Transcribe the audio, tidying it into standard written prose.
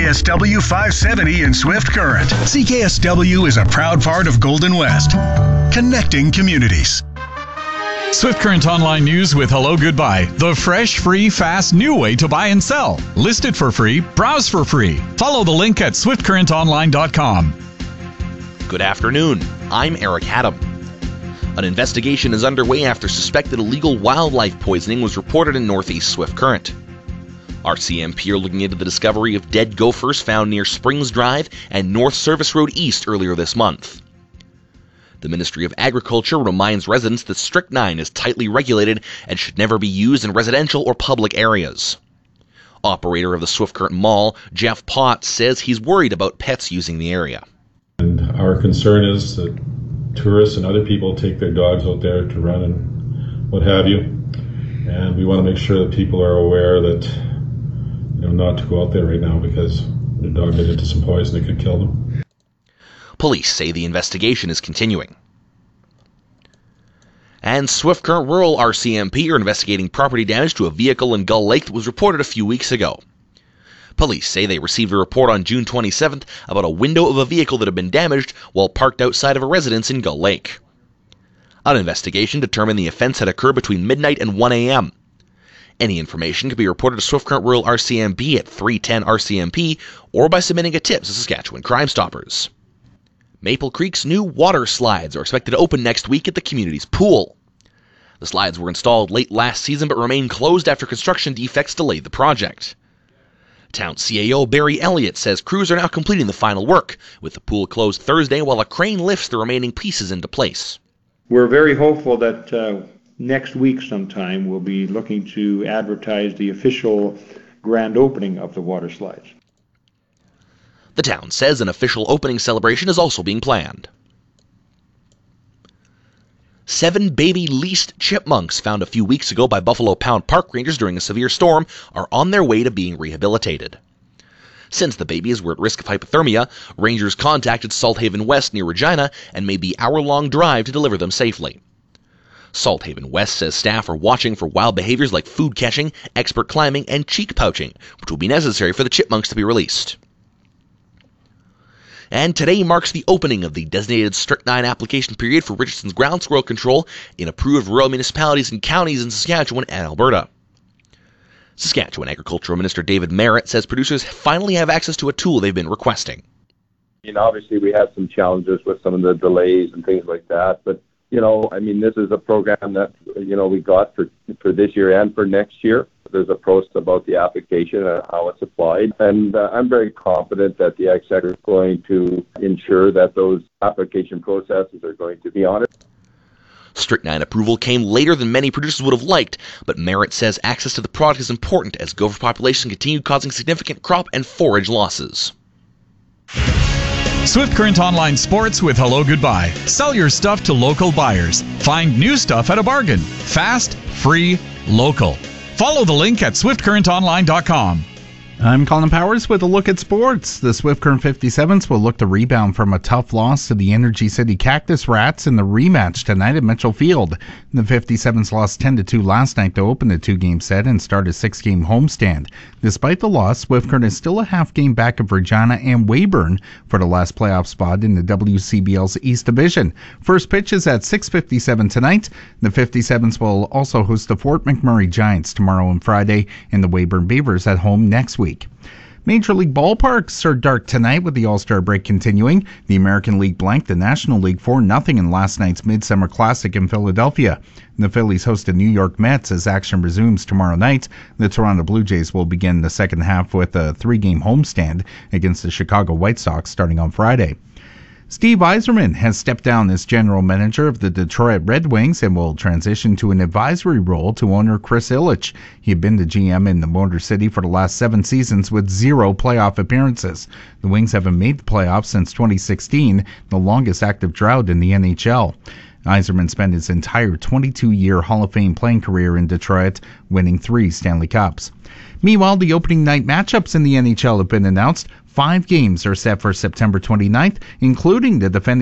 CKSW 570 in Swift Current. CKSW is a proud part of Golden West, connecting communities. Swift Current Online News with Hello Goodbye. The fresh, free, fast, new way to buy and sell. List it for free. Browse for free. Follow the link at swiftcurrentonline.com. Good afternoon. I'm Eric Haddam. An investigation is underway after suspected illegal wildlife poisoning was reported in northeast Swift Current. RCMP are looking into the discovery of dead gophers found near Springs Drive and North Service Road East earlier this month. The Ministry of Agriculture reminds residents that strychnine is tightly regulated and should never be used in residential or public areas. Operator of the Swift Current Mall, Jeff Potts, says he's worried about pets using the area. And our concern is that tourists and other people take their dogs out there to run and what have you. And we want to make sure that people are aware that, not to go out there right now because their dog get into some poison that could kill them. Police say the investigation is continuing. And Swift Current Rural RCMP are investigating property damage to a vehicle in Gull Lake that was reported a few weeks ago. Police say they received a report on June 27th about a window of a vehicle that had been damaged while parked outside of a residence in Gull Lake. An investigation determined the offense had occurred between midnight and 1 a.m. Any information can be reported to Swift Current Rural RCMP at 310 RCMP or by submitting a tip to Saskatchewan Crime Stoppers. Maple Creek's new water slides are expected to open next week at the community's pool. The slides were installed late last season but remain closed after construction defects delayed the project. Town CAO Barry Elliott says crews are now completing the final work, with the pool closed Thursday while a crane lifts the remaining pieces into place. We're very hopeful that next week sometime we'll be looking to advertise the official grand opening of the water slides. The town says an official opening celebration is also being planned. 7 baby leased chipmunks found a few weeks ago by Buffalo Pound Park rangers during a severe storm are on their way to being rehabilitated. Since the babies were at risk of hypothermia, rangers contacted Salthaven West near Regina and made the hour-long drive to deliver them safely. Salthaven West says staff are watching for wild behaviors like food catching, expert climbing, and cheek pouching, which will be necessary for the chipmunks to be released. And today marks the opening of the designated strychnine application period for Richardson's ground squirrel control in approved rural municipalities and counties in Saskatchewan and Alberta. Saskatchewan Agricultural Minister David Merritt says producers finally have access to a tool they've been requesting. Obviously we had some challenges with some of the delays and things like that, but this is a program that, we got for this year and for next year. There's a process about the application and how it's applied. And I'm very confident that the Ag sector is going to ensure that those application processes are going to be honest. Strychnine approval came later than many producers would have liked, but Merritt says access to the product is important as gopher populations continue causing significant crop and forage losses. Swift Current Online Sports with Hello Goodbye. Sell your stuff to local buyers. Find new stuff at a bargain. Fast, free, local. Follow the link at swiftcurrentonline.com. I'm Colin Powers with a look at sports. The Swift Current 57s will look to rebound from a tough loss to the Energy City Cactus Rats in the rematch tonight at Mitchell Field. The 57s lost 10-2 last night to open the 2-game set and start a 6-game homestand. Despite the loss, Swift Current is still a half-game back of Regina and Weyburn for the last playoff spot in the WCBL's East Division. First pitch is at 6:57 tonight. The 57s will also host the Fort McMurray Giants tomorrow and Friday, and the Weyburn Beavers at home next week. Major League ballparks are dark tonight with the All-Star break continuing. The American League blanked the National League 4-0 in last night's Midsummer Classic in Philadelphia. The Phillies host the New York Mets as action resumes tomorrow night. The Toronto Blue Jays will begin the second half with a 3-game homestand against the Chicago White Sox starting on Friday. Steve Yzerman has stepped down as general manager of the Detroit Red Wings and will transition to an advisory role to owner Chris Ilitch. He had been the GM in the Motor City for the last 7 seasons with 0 playoff appearances. The Wings haven't made the playoffs since 2016, the longest active drought in the NHL. Yzerman spent his entire 22-year Hall of Fame playing career in Detroit, winning 3 Stanley Cups. Meanwhile, the opening night matchups in the NHL have been announced. 5 games are set for September 29th, including the defending